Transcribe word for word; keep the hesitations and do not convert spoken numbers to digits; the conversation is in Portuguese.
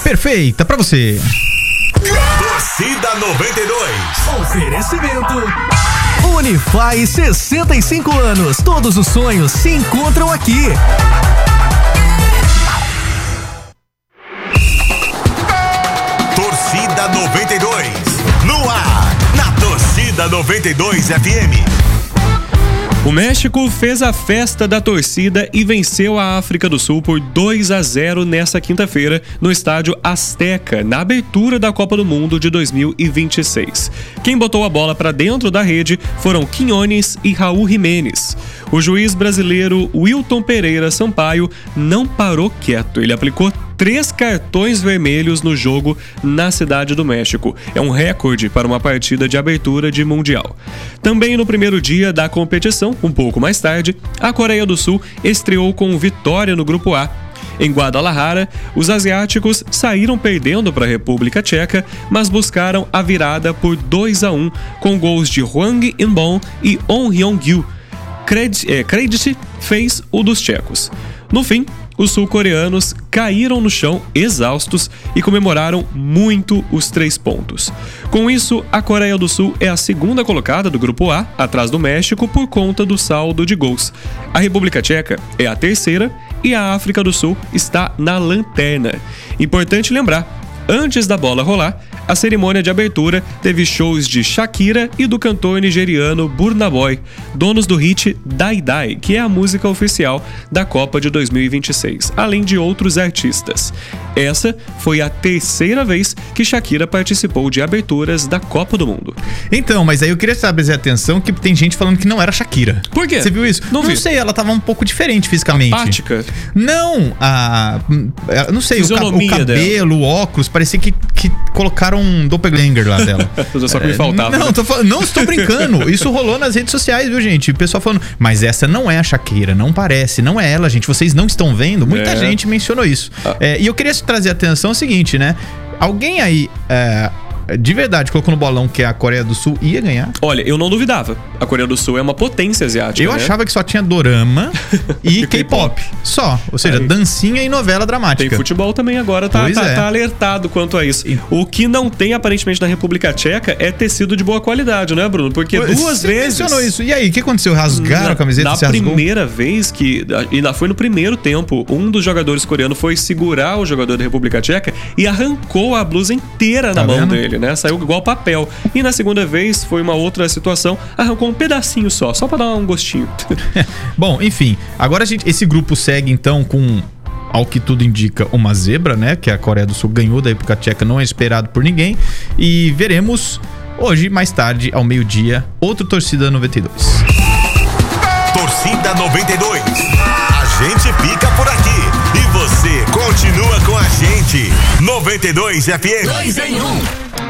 perfeita pra você. Torcida noventa e dois. Oferecimento Unify, sessenta e cinco anos. Todos os sonhos se encontram aqui. Torcida noventa e dois. No ar, na Torcida noventa e dois F M. O México fez a festa da torcida e venceu a África do Sul por dois a zero nesta quinta-feira no estádio Azteca, na abertura da Copa do Mundo de dois mil e vinte e seis. Quem botou a bola para dentro da rede foram Quiñones e Raul Jiménez. O juiz brasileiro Wilton Pereira Sampaio não parou quieto, ele aplicou três cartões vermelhos no jogo na Cidade do México. É um recorde para uma partida de abertura de Mundial. Também no primeiro dia da competição, um pouco mais tarde, a Coreia do Sul estreou com vitória no Grupo A. Em Guadalajara, os asiáticos saíram perdendo para a República Tcheca, mas buscaram a virada por dois a um com gols de Hwang In-bom e On Hyung-gyu. Kredit fez o dos tchecos. No fim, os sul-coreanos caíram no chão exaustos e comemoraram muito os três pontos. Com isso, a Coreia do Sul é a segunda colocada do Grupo A, atrás do México, por conta do saldo de gols. A República Tcheca é a terceira e a África do Sul está na lanterna. Importante lembrar, antes da bola rolar, a cerimônia de abertura teve shows de Shakira e do cantor nigeriano Burna Boy, donos do hit Die Die, que é a música oficial da Copa de dois mil e vinte e seis, além de outros artistas. Essa foi a terceira vez que Shakira participou de aberturas da Copa do Mundo. Então, mas aí eu queria trazer atenção que tem gente falando que não era Shakira. Por quê? Você viu isso? Não, não vi. sei, ela tava um pouco diferente fisicamente. Apática? Não, a... não sei, o, ca- o Fisionomia cabelo, o óculos, parecia que, que colocaram um doppelganger lá dela. Só que me faltava. Não, né? tô falando, não estou brincando. Isso rolou nas redes sociais, viu, gente? O pessoal falando, mas essa não é a Shakira, não parece, não é ela, gente. Vocês não estão vendo? Muita É. gente mencionou isso. Ah. É, e eu queria trazer atenção ao seguinte, né? Alguém aí, é, de verdade, colocou no bolão que a Coreia do Sul ia ganhar? Olha, eu não duvidava. A Coreia do Sul é uma potência asiática, Eu né? achava que só tinha dorama e E K-pop. K-pop. Só. Ou seja, Aí. dancinha e novela dramática. Tem futebol também agora, tá, Pois tá, é. tá alertado quanto a isso. E- O que não tem, aparentemente, na República Tcheca é tecido de boa qualidade, né, Bruno? Porque Pô, duas você vezes... mencionou isso. E aí, o que aconteceu? Rasgaram na, a camiseta? Na se rasgou? primeira vez que... Ainda foi no primeiro tempo, um dos jogadores coreanos foi segurar o jogador da República Tcheca e arrancou a blusa inteira Tá na mão vendo? dele, né? Saiu igual papel. E na segunda vez, foi uma outra situação, arrancou um pedacinho só, só pra dar um gostinho. Bom, enfim. Agora a gente, esse grupo segue, então, com... Ao que tudo indica, uma zebra, né? Que a Coreia do Sul ganhou da República Tcheca, não é esperado por ninguém. E veremos hoje, mais tarde, ao meio-dia, outro Torcida noventa e dois. Torcida noventa e dois. A gente fica por aqui e você continua com a gente. noventa e dois F M. Dois em um.